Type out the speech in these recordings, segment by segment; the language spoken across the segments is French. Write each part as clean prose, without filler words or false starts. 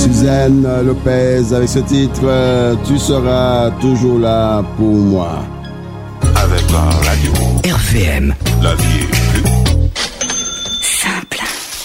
Suzanne Lopez avec ce titre Tu seras toujours là pour moi. Avec la radio RVM, la vie est plus simple.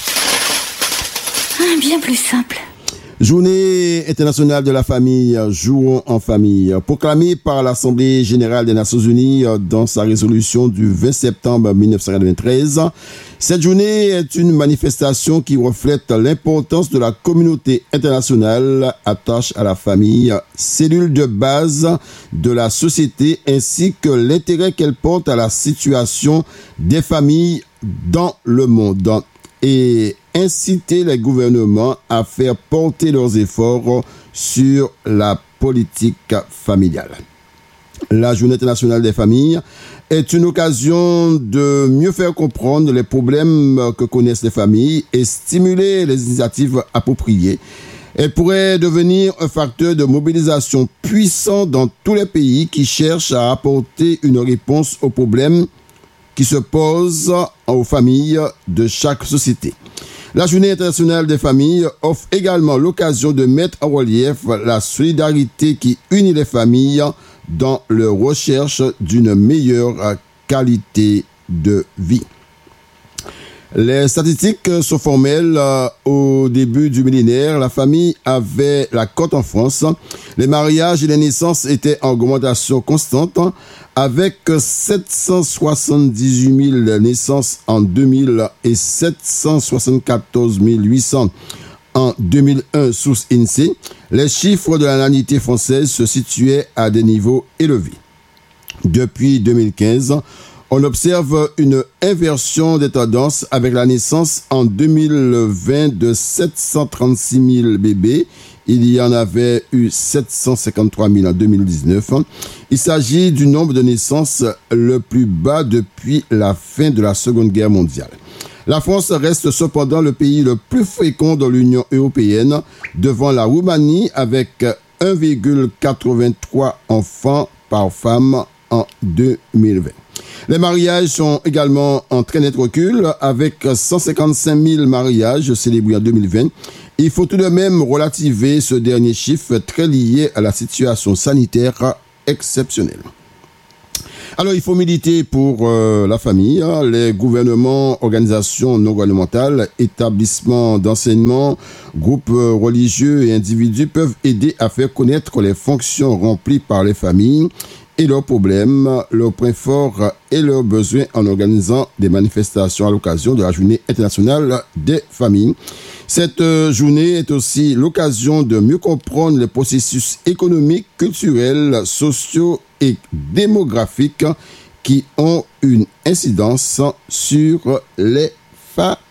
Bien plus simple. Journée internationale de la famille, jouons en famille, proclamée par l'Assemblée générale des Nations Unies dans sa résolution du 20 septembre 1993. Cette journée est une manifestation qui reflète l'importance de la communauté internationale attache à la famille, cellule de base de la société, ainsi que l'intérêt qu'elle porte à la situation des familles dans le monde, et inciter les gouvernements à faire porter leurs efforts sur la politique familiale. La Journée internationale des familles est une occasion de mieux faire comprendre les problèmes que connaissent les familles et stimuler les initiatives appropriées. Elle pourrait devenir un facteur de mobilisation puissant dans tous les pays qui cherchent à apporter une réponse aux problèmes qui se posent aux familles de chaque société. La Journée internationale des familles offre également l'occasion de mettre en relief la solidarité qui unit les familles dans leur recherche d'une meilleure qualité de vie. Les statistiques sont formelles. Au début du millénaire, la famille avait la cote en France. Les mariages et les naissances étaient en augmentation constante, avec 778 000 naissances en 2000 et 774 800 en 2001 sous INSEE. Les chiffres de la natalité française se situaient à des niveaux élevés. Depuis 2015, on observe une inversion des tendances avec la naissance en 2020 de 736 000 bébés. Il y en avait eu 753 000 en 2019. Il s'agit du nombre de naissances le plus bas depuis la fin de la Seconde Guerre mondiale. La France reste cependant le pays le plus fécond de l'Union européenne, devant la Roumanie avec 1,83 enfants par femme en 2020. Les mariages sont également en très net recul, avec 155 000 mariages célébrés en 2020. Il faut tout de même relativiser ce dernier chiffre très lié à la situation sanitaire exceptionnelle. Alors, il faut militer pour la famille. Les gouvernements, organisations non gouvernementales, établissements d'enseignement, groupes religieux et individus peuvent aider à faire connaître les fonctions remplies par les familles et leurs problèmes, leurs points forts et leurs besoins en organisant des manifestations à l'occasion de la Journée internationale des familles. Cette journée est aussi l'occasion de mieux comprendre les processus économiques, culturels, sociaux et démographiques qui ont une incidence sur les familles.